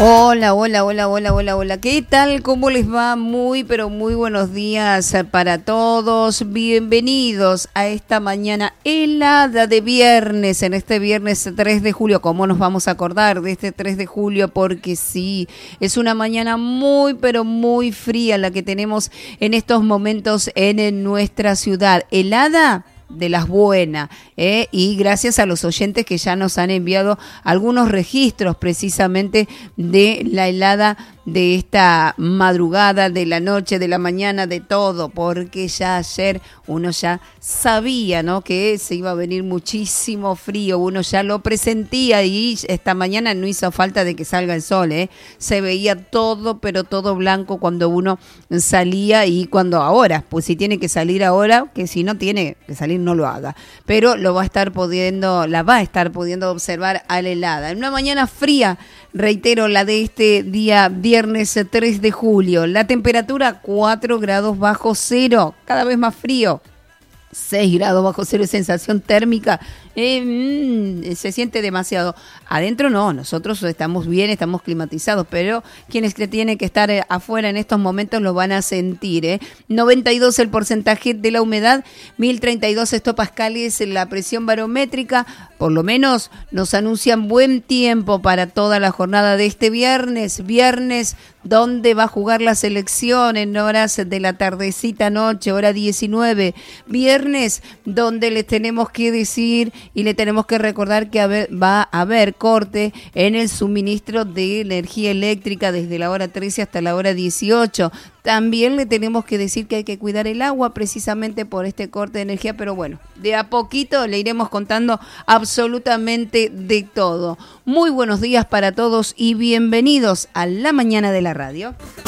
Hola, hola, hola, hola, hola, hola. ¿Qué tal? ¿Cómo les va? Muy, pero muy buenos días para todos. Bienvenidos a esta mañana helada de viernes, en este viernes 3 de julio. ¿Cómo nos vamos a acordar de este 3 de julio? Porque sí, es una mañana muy, pero muy fría la que tenemos en estos momentos en nuestra ciudad. Helada de las buenas, y gracias a los oyentes que ya nos han enviado algunos registros precisamente de la helada de esta madrugada, de la noche, de la mañana, de todo, porque ya ayer uno ya sabía, ¿no?, que se iba a venir muchísimo frío, uno ya lo presentía y esta mañana no hizo falta de que salga el sol, se veía todo, pero todo blanco cuando uno salía y cuando ahora, pues si tiene que salir ahora, que si no tiene que salir no lo haga, pero la va a estar pudiendo observar a la helada. En una mañana fría, reitero, la de este día viernes 3 de julio, la temperatura 4 grados bajo cero, cada vez más frío. 6 grados bajo cero, sensación térmica, se siente demasiado. Adentro no, nosotros estamos bien, estamos climatizados, pero quienes tienen que estar afuera en estos momentos lo van a sentir. 92 el porcentaje de la humedad, 1032 hectopascales la presión barométrica, por lo menos nos anuncian buen tiempo para toda la jornada de este viernes donde va a jugar la selección en horas de la tardecita noche, hora 19, viernes donde les tenemos que decir y le tenemos que recordar que va a haber corte en el suministro de energía eléctrica desde la hora 13 hasta la hora 18. También le tenemos que decir que hay que cuidar el agua precisamente por este corte de energía, pero bueno, de a poquito le iremos contando absolutamente de todo. Muy buenos días para todos y bienvenidos a la mañana de la radio.